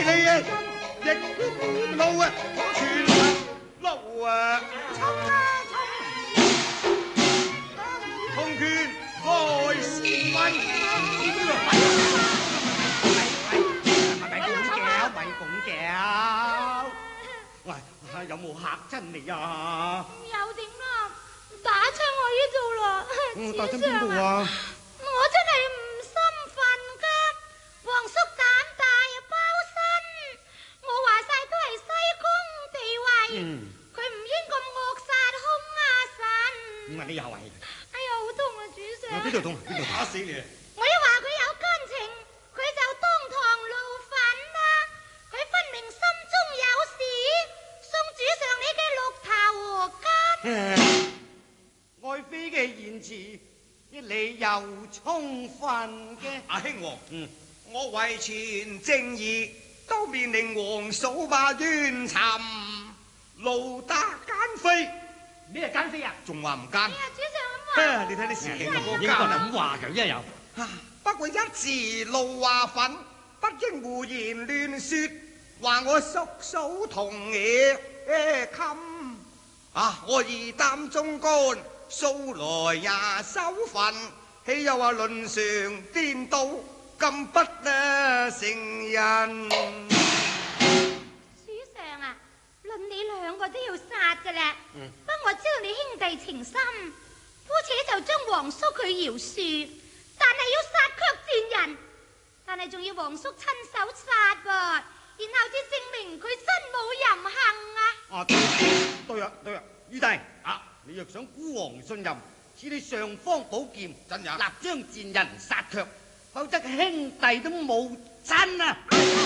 你啊，逆天路啊，全行路啊，衝啊衝！通拳來是問，咪拱腳，喂，有冇嚇親你啊？ 有點啦，打親我呢度啦， 打親邊度啊？ 我真係唔心憤噶，皇叔膽大啊包身，我話晒都係西宮地位，佢唔應咁惡殺空阿神。 唔係你又係？ 哎呀，好痛啊，主上！ 邊度痛？邊度打死你？ 我一話佢有奸情，佢就當堂怒憤啦。佢分明心中有事，送主上你嘅綠頭巾。 愛妃嘅言辭，理由充分嘅。 阿兄王，我為全正義，都面令皇嫂把冤尋，奴打奸妃。 咩奸妃啊？ 仲話唔奸？ 哎呀，主上咁話。 你睇你時期個應該咁話嘅，一有。 不過一時怒話憤，不應胡言亂說，話我叔嫂同爺襟。我義擔忠肝，素來也收份，豈有話倫常顛倒，咁不成人。 主上啊，論你兩個都要殺噶啦。不過我知道你兄弟情深，姑且就將皇叔佢饒恕，但係要殺卻賤人，但係仲要皇叔親手殺噃，然後至證明佢真冇淫行啊！ 對啊，玉帝你若想孤王信任，賜你尚方寶劍， 真也立將賤人殺卻，否則兄弟都冇真啊！